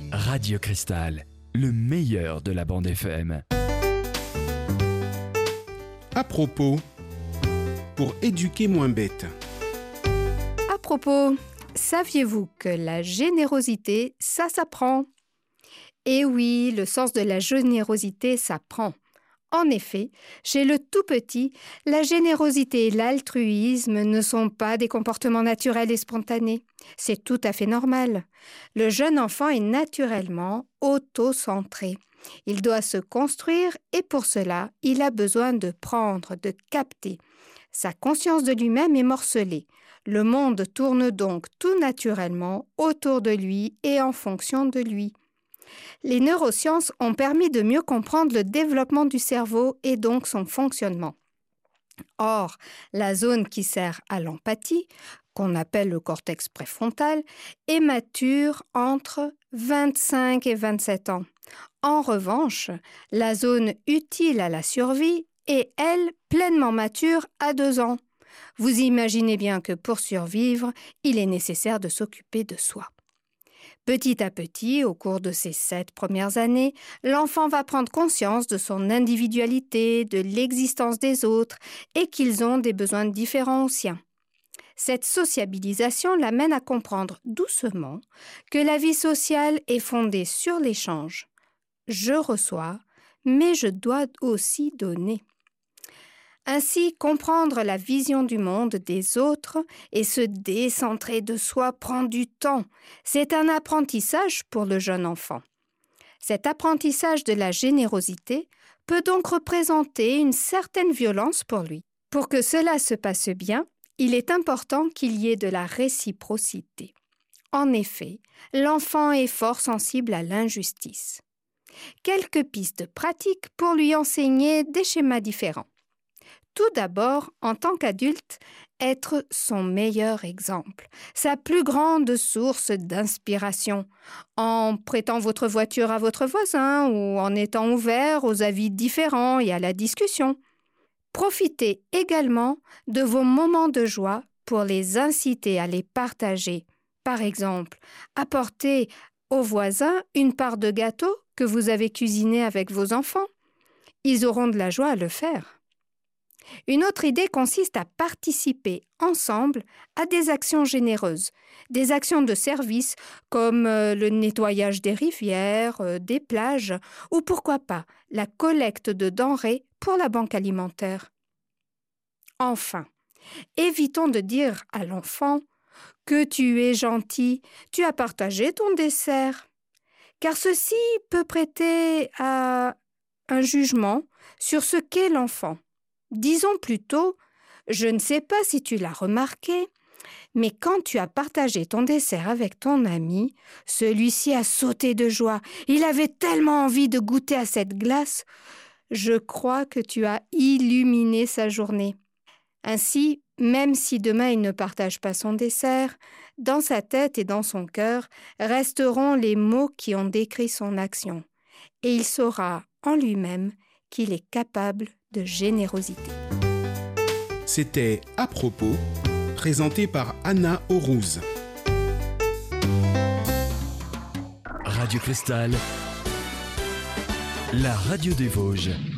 Radio Cristal, le meilleur de la bande FM. À propos, pour éduquer moins bête. À propos, saviez-vous que la générosité, ça s'apprend ? Eh oui, le sens de la générosité s'apprend. En effet, chez le tout petit, la générosité et l'altruisme ne sont pas des comportements naturels et spontanés. C'est tout à fait normal. Le jeune enfant est naturellement auto-centré. Il doit se construire et pour cela, il a besoin de prendre, de capter. Sa conscience de lui-même est morcelée. Le monde tourne donc tout naturellement autour de lui et en fonction de lui. Les neurosciences ont permis de mieux comprendre le développement du cerveau et donc son fonctionnement. Or, la zone qui sert à l'empathie, qu'on appelle le cortex préfrontal, est mature entre 25 et 27 ans. En revanche, la zone utile à la survie est, elle, pleinement mature à 2 ans. Vous imaginez bien que pour survivre, il est nécessaire de s'occuper de soi. Petit à petit, au cours de ces 7 premières années, l'enfant va prendre conscience de son individualité, de l'existence des autres et qu'ils ont des besoins différents aux siens. Cette sociabilisation l'amène à comprendre doucement que la vie sociale est fondée sur l'échange. Je reçois, mais je dois aussi donner. Ainsi, comprendre la vision du monde des autres et se décentrer de soi prend du temps. C'est un apprentissage pour le jeune enfant. Cet apprentissage de la générosité peut donc représenter une certaine violence pour lui. Pour que cela se passe bien, il est important qu'il y ait de la réciprocité. En effet, l'enfant est fort sensible à l'injustice. Quelques pistes pratiques pour lui enseigner des schémas différents. Tout d'abord, en tant qu'adulte, être son meilleur exemple, sa plus grande source d'inspiration, en prêtant votre voiture à votre voisin ou en étant ouvert aux avis différents et à la discussion. Profitez également de vos moments de joie pour les inciter à les partager. Par exemple, apportez aux voisins une part de gâteau que vous avez cuisiné avec vos enfants. Ils auront de la joie à le faire. Une autre idée consiste à participer ensemble à des actions généreuses, des actions de service comme le nettoyage des rivières, des plages ou pourquoi pas la collecte de denrées pour la banque alimentaire. Enfin, évitons de dire à l'enfant que tu es gentil, tu as partagé ton dessert, car ceci peut prêter à un jugement sur ce qu'est l'enfant. Disons plutôt, je ne sais pas si tu l'as remarqué, mais quand tu as partagé ton dessert avec ton ami, celui-ci a sauté de joie. Il avait tellement envie de goûter à cette glace. Je crois que tu as illuminé sa journée. Ainsi, même si demain il ne partage pas son dessert, dans sa tête et dans son cœur resteront les mots qui ont décrit son action. Et il saura en lui-même qu'il est capable de générosité. C'était À propos, présenté par Anna Aurouz. Radio Cristal, la radio des Vosges.